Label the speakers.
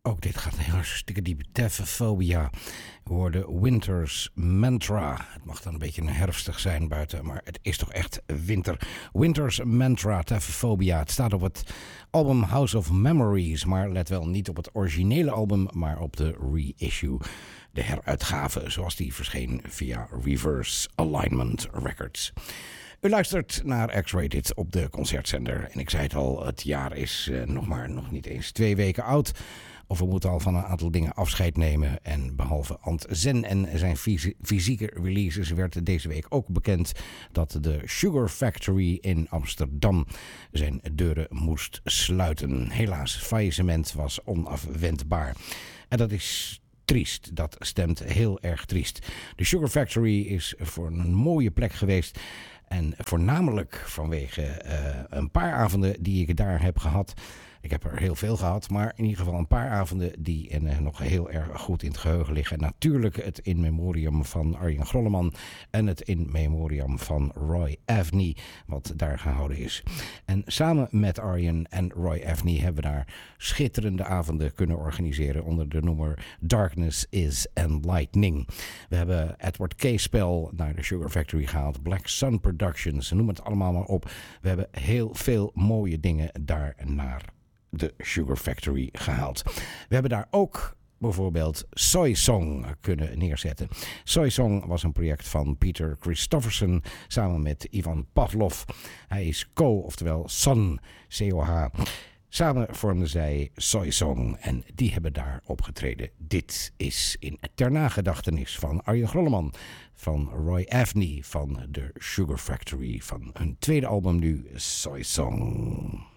Speaker 1: Ook dit gaat heel hartstikke diep. Taphophobia. We hoorden Winter's Mantra. Het mag dan een beetje herfstig zijn buiten, maar het is toch echt winter. Winter's Mantra, Taphophobia. Het staat op het album House of Memories, maar let wel niet op het originele album, maar op de reissue. De heruitgave, zoals die verscheen via Reverse Alignment Records. U luistert naar X-Rated op de Concertzender. En ik zei het al, het jaar is nog niet eens 2 weken oud. Of we moeten al van een aantal dingen afscheid nemen. En behalve Ant Zen en zijn fysieke releases werd deze week ook bekend dat de Sugar Factory in Amsterdam zijn deuren moest sluiten. Helaas, faillissement was onafwendbaar. En dat is triest, dat stemt heel erg triest. De Sugar Factory is voor een mooie plek geweest. En voornamelijk vanwege een paar avonden die ik daar heb gehad. Ik heb er heel veel gehad, maar in ieder geval een paar avonden die nog heel erg goed in het geheugen liggen. Natuurlijk het in memoriam van Arjen Grolleman en het in memoriam van Roy Avney, wat daar gehouden is. En samen met Arjen en Roy Avney hebben we daar schitterende avonden kunnen organiseren onder de noemer Darkness is Enlightening. We hebben Edward K-Spell naar de Sugar Factory gehaald, Black Sun Productions, noem het allemaal maar op. We hebben heel veel mooie dingen daar naar de Sugar Factory gehaald. We hebben daar ook bijvoorbeeld Soy Song kunnen neerzetten. Soy Song was een project van Peter Christofferson samen met Ivan Pavlov. Hij is oftewel Son, C-O-H. Samen vormden zij Soy Song en die hebben daar opgetreden. Dit is in ter nagedachtenis van Arjen Grolleman, van Roy Avney, van de Sugar Factory, van hun tweede album nu, Soy Song.